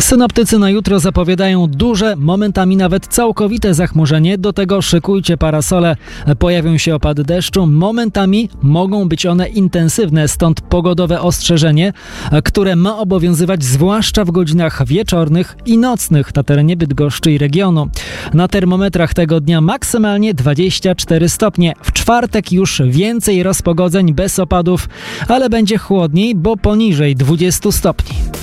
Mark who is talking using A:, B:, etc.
A: Synoptycy na jutro zapowiadają duże, momentami nawet całkowite zachmurzenie. Do tego szykujcie parasole. Pojawią się opady deszczu. Momentami mogą być one intensywne, stąd pogodowe ostrzeżenie, które ma obowiązywać zwłaszcza w godzinach wieczornych i nocnych na terenie Bydgoszczy i regionu. Na termometrach tego dnia maksymalnie 24 stopnie. W czwartek już więcej rozpogodzeń bez opadów, ale będzie chłodniej, bo poniżej 20 stopni.